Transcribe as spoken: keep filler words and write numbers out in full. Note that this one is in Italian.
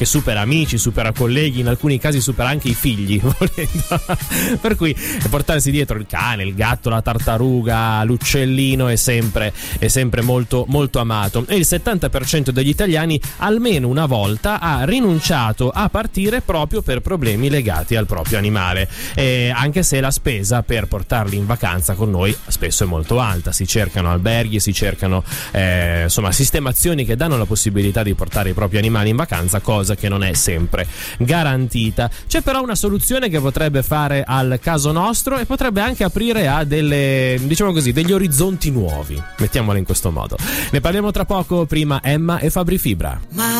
che supera amici, supera colleghi, in alcuni casi supera anche i figli, volendo. Per cui portarsi dietro il cane, il gatto, la tartaruga, l'uccellino è sempre, è sempre molto, molto amato. E il settanta per cento degli italiani almeno una volta ha rinunciato a partire proprio per problemi legati al proprio animale, eh, anche se la spesa per portarli in vacanza con noi spesso è molto alta. Si cercano alberghi, si cercano eh, insomma sistemazioni che danno la possibilità di portare i propri animali in vacanza, cosa che non è sempre garantita. C'è però una soluzione che potrebbe fare al caso nostro e potrebbe anche aprire a delle, diciamo così, degli orizzonti nuovi, mettiamola in questo modo. Ne parliamo tra poco, prima Emma e Fabri Fibra.